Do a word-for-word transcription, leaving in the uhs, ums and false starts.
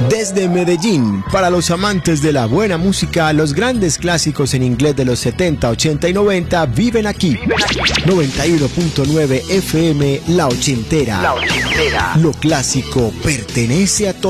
Desde Medellín, para los amantes de la buena música, los grandes clásicos en inglés de los setenta, ochenta y noventa viven aquí. noventa y uno punto nueve F M, La Ochentera. La Ochentera. Lo clásico pertenece a todos.